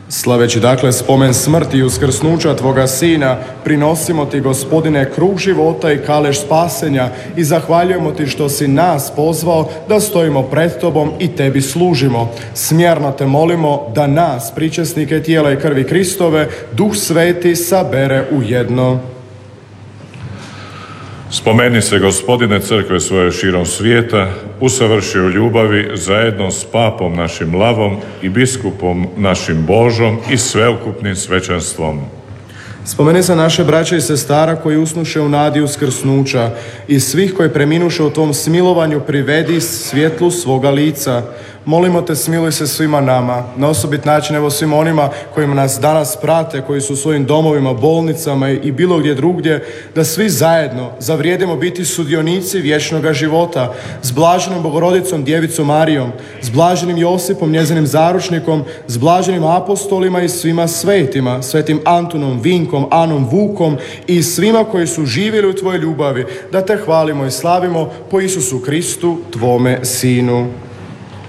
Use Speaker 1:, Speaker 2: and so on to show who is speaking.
Speaker 1: Slaveći dakle spomen smrti i uskrsnuća Tvoga Sina, prinosimo Ti, Gospodine, kruh života i kalež spasenja i zahvaljujemo Ti što si nas pozvao da stojimo pred Tobom i Tebi služimo. Smjerno Te molimo da nas, pričesnike tijela i krvi Kristove, Duh Sveti sabere u jedno.
Speaker 2: Spomeni se, Gospodine, crkve svoje širom svijeta, usavrši u ljubavi zajedno s papom našim Lavom i biskupom našim Božom i sveukupnim svećenstvom.
Speaker 1: Spomeni se naše braće i sestara koji usnuše u nadi uskrsnuća i svih koji preminuše u Tvom smilovanju privedi svjetlu svoga lica. Molimo Te, smiluj se svima nama, na osobit način evo svim onima kojima nas danas prate, koji su u svojim domovima, bolnicama i bilo gdje drugdje, da svi zajedno zavrijedimo biti sudionici vječnoga života, s blaženom Bogorodicom Djevicom Marijom, s blaženim Josipom, njezinim zaručnikom, s blaženim apostolima i svima svetima, svetim Antunom, Vinkom, Anom, Vukom i svima koji su živjeli u Tvojoj ljubavi, da Te hvalimo i slavimo po Isusu Kristu, Tvome Sinu.